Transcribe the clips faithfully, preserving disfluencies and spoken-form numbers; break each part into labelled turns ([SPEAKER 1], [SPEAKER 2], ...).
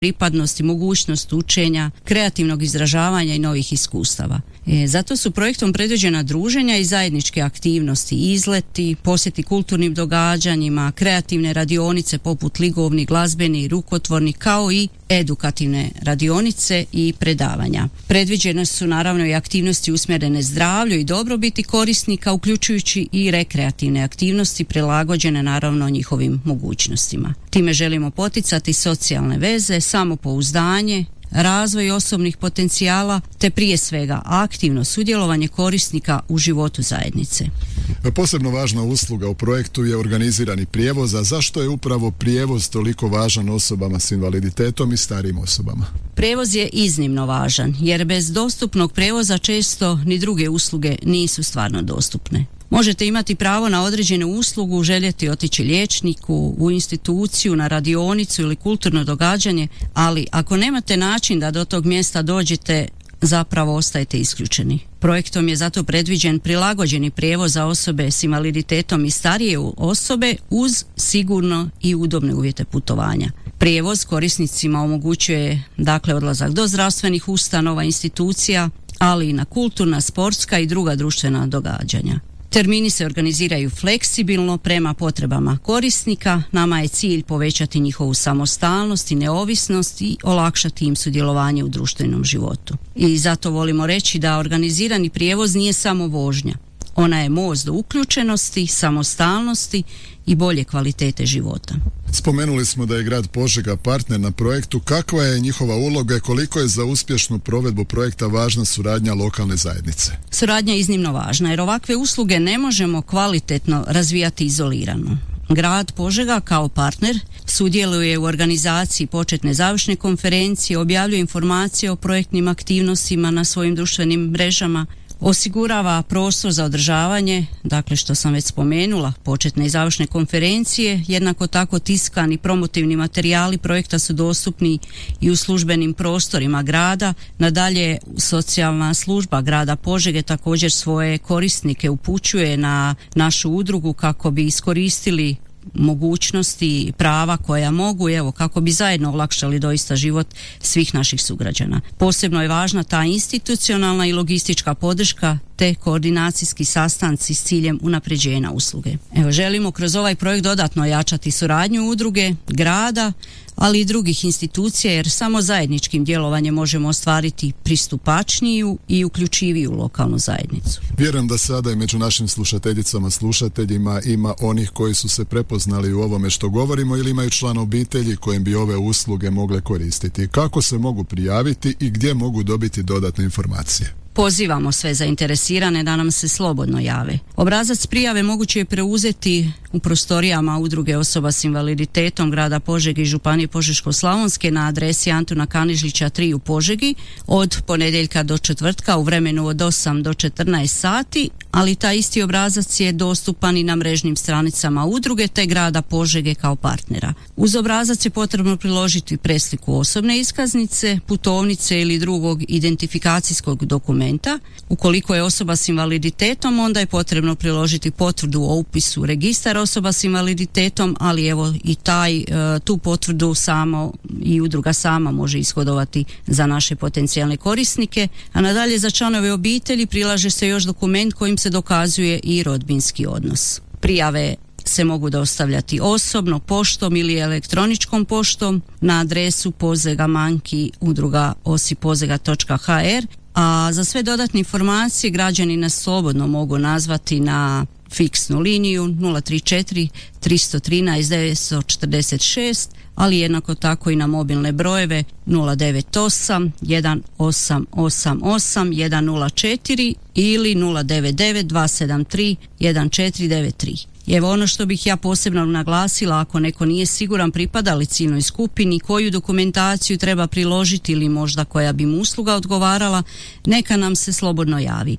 [SPEAKER 1] pripadnosti, mogućnost učenja, kreativnog izražavanja i novih iskustava. E, zato su projektom predviđena druženja i zajedničke aktivnosti, izleti, posjeti kulturnim događanjima, kreativne radionice poput ligovni, glazbeni, rukotvorni, kao i edukativne radionice i predavanja. Predviđene su naravno i aktivnosti usmjerene zdravlju i dobrobiti korisnika, uključujući i rekreativne aktivnosti prilagođene naravno njihovim mogućnostima. Time želimo poticati socijalne veze, samopouzdanje, razvoj osobnih potencijala te prije svega aktivno sudjelovanje korisnika u životu zajednice.
[SPEAKER 2] Posebno važna usluga u projektu je organizirani prijevoz, a zašto je upravo prijevoz toliko važan osobama s invaliditetom i starijim osobama?
[SPEAKER 1] Prijevoz je iznimno važan jer bez dostupnog prijevoza često ni druge usluge nisu stvarno dostupne. Možete imati pravo na određenu uslugu, željeti otići liječniku, u instituciju, na radionicu ili kulturno događanje, ali ako nemate način da do tog mjesta dođete, zapravo ostajete isključeni. Projektom je zato predviđen prilagođeni prijevoz za osobe s invaliditetom i starije osobe uz sigurno i udobne uvjete putovanja. Prijevoz korisnicima omogućuje dakle odlazak do zdravstvenih ustanova, institucija, ali i na kulturna, sportska i druga društvena događanja. Termini se organiziraju fleksibilno prema potrebama korisnika. Nama je cilj povećati njihovu samostalnost i neovisnost i olakšati im sudjelovanje u društvenom životu. I zato volimo reći da organizirani prijevoz nije samo vožnja. Ona je most do uključenosti, samostalnosti i bolje kvalitete života.
[SPEAKER 2] Spomenuli smo da je grad Požega partner na projektu. Kakva je njihova uloga i koliko je za uspješnu provedbu projekta važna suradnja lokalne zajednice?
[SPEAKER 1] Suradnja je iznimno važna jer ovakve usluge ne možemo kvalitetno razvijati izolirano. Grad Požega kao partner sudjeluje u organizaciji početne završne konferencije, objavljuje informacije o projektnim aktivnostima na svojim društvenim mrežama, osigurava prostor za održavanje, dakle što sam već spomenula, početne i završne konferencije, jednako tako tiskani promotivni materijali projekta su dostupni i u službenim prostorima grada. Nadalje, socijalna služba grada Požege također svoje korisnike upućuje na našu udrugu kako bi iskoristili mogućnosti i prava koja mogu, evo, kako bi zajedno olakšali doista život svih naših sugrađana. Posebno je važna ta institucionalna i logistička podrška te koordinacijski sastanci s ciljem unapređenja usluge. Evo, želimo kroz ovaj projekt dodatno jačati suradnju udruge, grada, ali i drugih institucija jer samo zajedničkim djelovanjem možemo ostvariti pristupačniju i uključiviju lokalnu zajednicu.
[SPEAKER 2] Vjerujem da sada i među našim slušateljicama, slušateljima ima onih koji su se prepoznali u ovome što govorimo ili imaju član obitelji kojim bi ove usluge mogle koristiti. Kako se mogu prijaviti i gdje mogu dobiti dodatne informacije?
[SPEAKER 1] Pozivamo sve zainteresirane da nam se slobodno jave. Obrazac prijave moguće je preuzeti u prostorijama udruge osoba s invaliditetom grada Požege i Županije Požeško-slavonske na adresi Antuna Kanižlića tri u Požegi od ponedjeljka do četvrtka u vremenu od osam do četrnaest sati, ali taj isti obrazac je dostupan i na mrežnim stranicama udruge te grada Požege kao partnera. Uz obrazac je potrebno priložiti presliku osobne iskaznice, putovnice ili drugog identifikacijskog dokumenta. Ukoliko je osoba s invaliditetom, onda je potrebno priložiti potvrdu o upisu u registar osoba s invaliditetom, ali evo i taj, tu potvrdu samo i udruga sama može ishodovati za naše potencijalne korisnike, a nadalje za članove obitelji prilaže se još dokument kojim se dokazuje i rodbinski odnos. Prijave se mogu dostavljati osobno, poštom ili elektroničkom poštom na adresu Pozega Manki udruga osipozega točka ha er, a za sve dodatne informacije građani nas slobodno mogu nazvati na fiksnu liniju nula tri četiri tri jedan tri devet četiri šest, ali jednako tako i na mobilne brojeve nula devet osam jedan osam osam osam jedan nula četiri ili nula devet devet dva sedam tri jedan četiri devet tri. I evo ono što bih ja posebno naglasila, ako neko nije siguran pripada li ciljnoj skupini, koju dokumentaciju treba priložiti ili možda koja bi mu usluga odgovarala, neka nam se slobodno javi.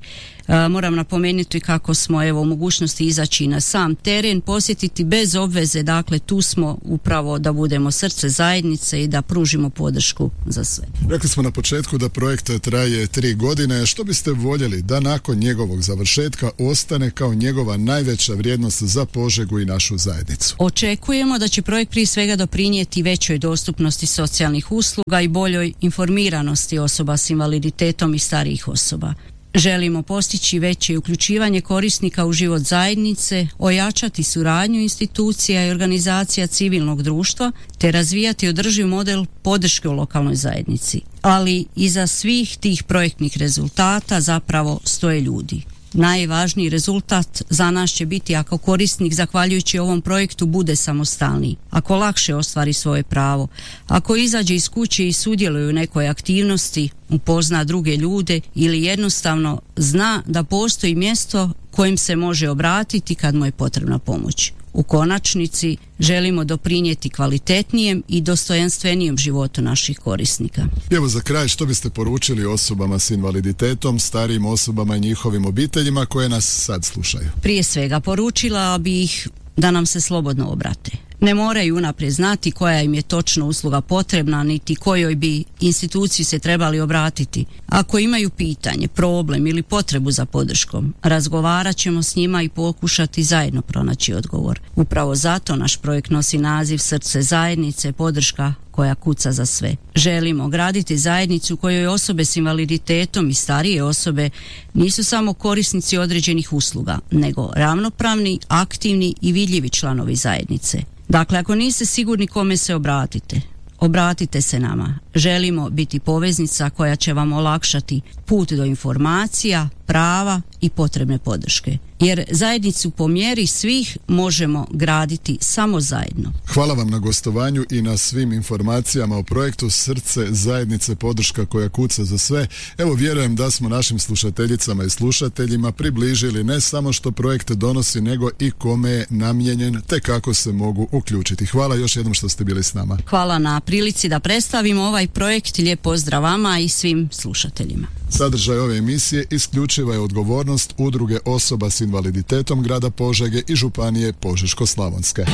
[SPEAKER 1] E, moram napomenuti kako smo evo u mogućnosti izaći na sam teren, posjetiti bez obveze, dakle tu smo upravo da budemo srce zajednice i da pružimo podršku za sve.
[SPEAKER 2] Rekli smo na početku da projekt traje tri godine. Što biste voljeli da nakon njegovog završetka ostane kao njegova najveća vrijednost za Požegu i našu zajednicu?
[SPEAKER 1] Očekujemo da će projekt prije svega doprinijeti većoj dostupnosti socijalnih usluga i boljoj informiranosti osoba s invaliditetom i starijih osoba. Želimo postići veće uključivanje korisnika u život zajednice, ojačati suradnju institucija i organizacija civilnog društva, te razvijati održiv model podrške u lokalnoj zajednici. Ali iza svih tih projektnih rezultata zapravo stoje ljudi. Najvažniji rezultat za nas će biti ako korisnik zahvaljujući ovom projektu bude samostalniji, ako lakše ostvari svoje pravo, ako izađe iz kuće i sudjeluje u nekoj aktivnosti, upozna druge ljude ili jednostavno zna da postoji mjesto kojim se može obratiti kad mu je potrebna pomoć. U konačnici želimo doprinijeti kvalitetnijem i dostojanstvenijem životu naših korisnika.
[SPEAKER 2] Evo za kraj, što biste poručili osobama s invaliditetom, starijim osobama i njihovim obiteljima koje nas sad slušaju?
[SPEAKER 1] Prije svega poručila bih da nam se slobodno obrate. Ne moraju unaprijed znati koja im je točno usluga potrebna, niti kojoj bi instituciji se trebali obratiti. Ako imaju pitanje, problem ili potrebu za podrškom, razgovarat ćemo s njima i pokušati zajedno pronaći odgovor. Upravo zato naš projekt nosi naziv Srce zajednice, podrška koja kuca za sve. Želimo graditi zajednicu u kojoj osobe s invaliditetom i starije osobe nisu samo korisnici određenih usluga, nego ravnopravni, aktivni i vidljivi članovi zajednice. Dakle, ako niste sigurni kome se obratite, obratite se nama. Želimo biti poveznica koja će vam olakšati put do informacija, prava i potrebne podrške. Jer zajednicu po mjeri svih možemo graditi samo zajedno.
[SPEAKER 2] Hvala vam na gostovanju i na svim informacijama o projektu Srce zajednice, podrška koja kuca za sve. Evo, vjerujem da smo našim slušateljicama i slušateljima približili ne samo što projekt donosi, nego i kome je namijenjen te kako se mogu uključiti. Hvala još jednom što ste bili s nama.
[SPEAKER 1] Hvala na prilici da predstavimo ovaj projekt. Lijep pozdrav vama i svim slušateljima.
[SPEAKER 2] Sadržaj ove emisije isključiva je odgovornost Udruge osoba s invaliditetom grada Požege i županije Požeško-slavonske.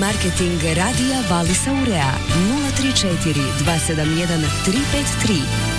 [SPEAKER 3] Marketing radija Valisa Urea nula tri četiri dva sedam jedan tri pet tri.